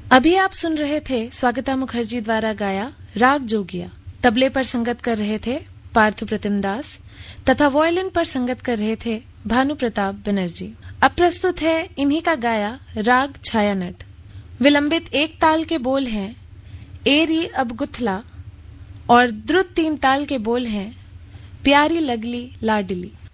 अभी आप सुन रहे थे स्वागता मुखर्जी द्वारा गाया राग जोगिया। तबले पर संगत कर रहे थे पार्थ प्रतिम दास तथा वॉयलिन पर संगत कर रहे थे भानु प्रताप बनर्जी। अब प्रस्तुत है इन्हीं का गाया राग छायानट। विलंबित एक ताल के बोल हैं एरी अब गुथला और द्रुत 3 ताल के बोल हैं प्यारी लगली लाडली।